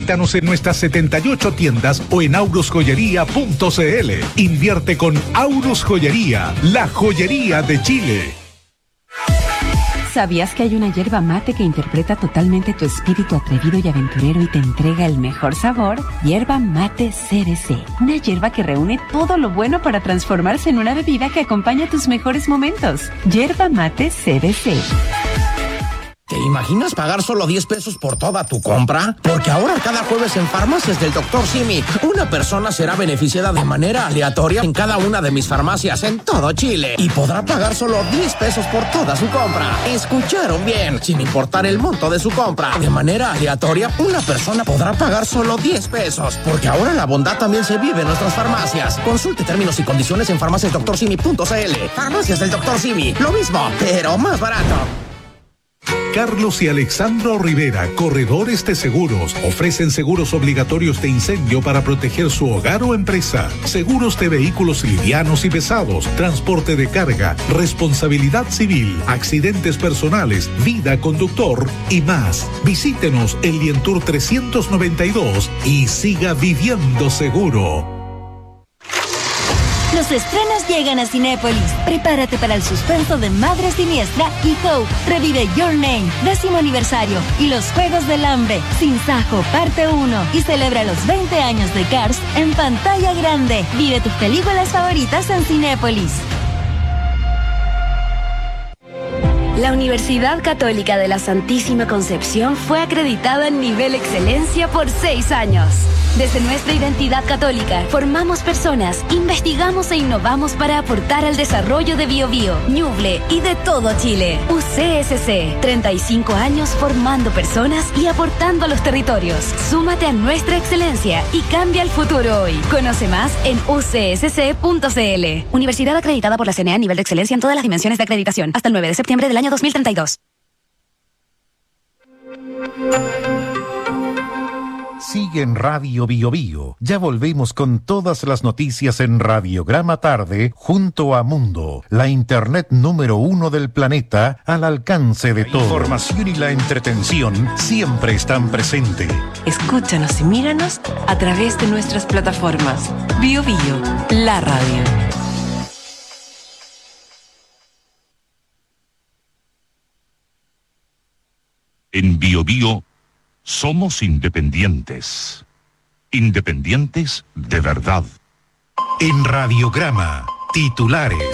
Visítanos en nuestras 78 tiendas o en aurosjoyería.cl. Invierte con Aurus Joyería, la joyería de Chile. ¿Sabías que hay una yerba mate que interpreta totalmente tu espíritu atrevido y aventurero y te entrega el mejor sabor? Yerba mate CBC. Una yerba que reúne todo lo bueno para transformarse en una bebida que acompaña tus mejores momentos. Yerba mate CBC. ¿Te imaginas pagar solo 10 pesos por toda tu compra? Porque ahora cada jueves en Farmacias del Dr. Simi, una persona será beneficiada de manera aleatoria en cada una de mis farmacias en todo Chile y podrá pagar solo 10 pesos por toda su compra. ¿Escucharon bien? Sin importar el monto de su compra, de manera aleatoria, una persona podrá pagar solo 10 pesos. Porque ahora la bondad también se vive en nuestras farmacias. Consulte términos y condiciones en farmaciasdoctorsimi.cl. Farmacias del Dr. Simi, lo mismo, pero más barato. Carlos y Alexandro Rivera, corredores de seguros, ofrecen seguros obligatorios de incendio para proteger su hogar o empresa, seguros de vehículos livianos y pesados, transporte de carga, responsabilidad civil, accidentes personales, vida conductor y más. Visítenos en Lientour 392 y siga viviendo seguro. Los estrenos llegan a Cinépolis. Prepárate para el suspenso de Madre Siniestra y Hope. Revive Your Name, 10º aniversario. Y los Juegos del Hambre, Sin Sajo, parte 1. Y celebra los 20 años de Cars en pantalla grande. Vive tus películas favoritas en Cinépolis. La Universidad Católica de la Santísima Concepción fue acreditada en nivel excelencia por 6 años. Desde nuestra identidad católica, formamos personas, investigamos e innovamos para aportar al desarrollo de Biobío, Ñuble y de todo Chile. UCSC, 35 años formando personas y aportando a los territorios. Súmate a nuestra excelencia y cambia el futuro hoy. Conoce más en ucsc.cl. Universidad acreditada por la CNA a nivel de excelencia en todas las dimensiones de acreditación. Hasta el 9 de septiembre del año 2032. Sigue en Radio Biobío. Ya volvemos con todas las noticias en Radiograma Tarde junto a Mundo, la internet número 1 del planeta al alcance de todos. La información y la entretención siempre están presentes. Escúchanos y míranos a través de nuestras plataformas. Biobío, la radio. En Biobío somos independientes. Independientes de verdad. En Radiograma, titulares.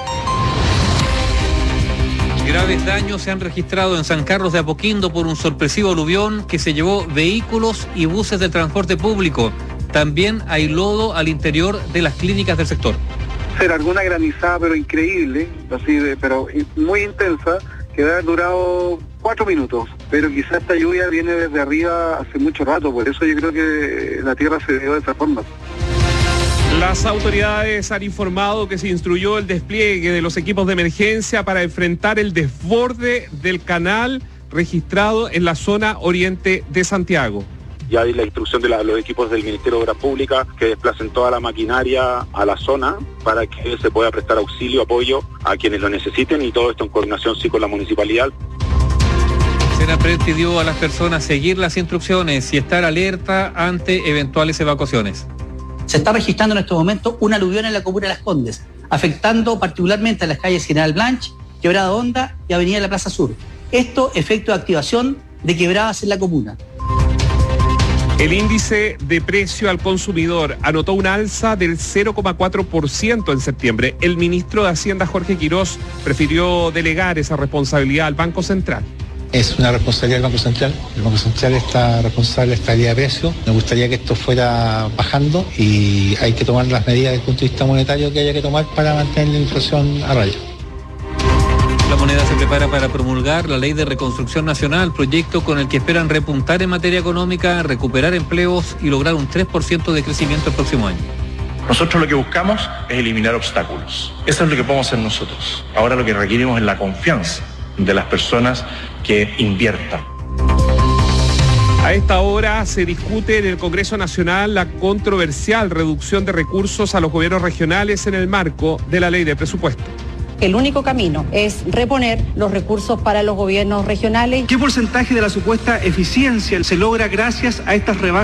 Graves daños se han registrado en San Carlos de Apoquindo por un sorpresivo aluvión que se llevó vehículos y buses del transporte público. También hay lodo al interior de las clínicas del sector. Será alguna granizada, pero increíble, pero muy intensa, que debe haber durado 4 minutos, pero quizás esta lluvia viene desde arriba hace mucho rato, por eso yo creo que la tierra se dio de esa forma. Las autoridades han informado que se instruyó el despliegue de los equipos de emergencia para enfrentar el desborde del canal registrado en la zona oriente de Santiago. Ya hay la instrucción de los equipos del Ministerio de Obras Públicas que desplacen toda la maquinaria a la zona para que se pueda prestar auxilio, apoyo a quienes lo necesiten, y todo esto en coordinación sí con la municipalidad. Senapred pidió a las personas seguir las instrucciones y estar alerta ante eventuales evacuaciones. Se está registrando en estos momentos un aluvión en la comuna de Las Condes, afectando particularmente a las calles General Blanch, Quebrada Honda y Avenida de la Plaza Sur. Esto efecto de activación de quebradas en la comuna. El índice de precio al consumidor anotó un alza del 0,4% en septiembre. El ministro de Hacienda, Jorge Quirós, prefirió delegar esa responsabilidad al Banco Central. Es una responsabilidad del Banco Central. El Banco Central está responsable de la estabilidad de precios. Me gustaría que esto fuera bajando y hay que tomar las medidas desde el punto de vista monetario que haya que tomar para mantener la inflación a raya. La moneda se prepara para promulgar la Ley de Reconstrucción Nacional, proyecto con el que esperan repuntar en materia económica, recuperar empleos y lograr un 3% de crecimiento el próximo año. Nosotros lo que buscamos es eliminar obstáculos. Eso es lo que podemos hacer nosotros. Ahora lo que requerimos es la confianza de las personas que inviertan. A esta hora se discute en el Congreso Nacional la controversial reducción de recursos a los gobiernos regionales en el marco de la Ley de Presupuesto. El único camino es reponer los recursos para los gobiernos regionales. ¿Qué porcentaje de la supuesta eficiencia se logra gracias a estas rebajas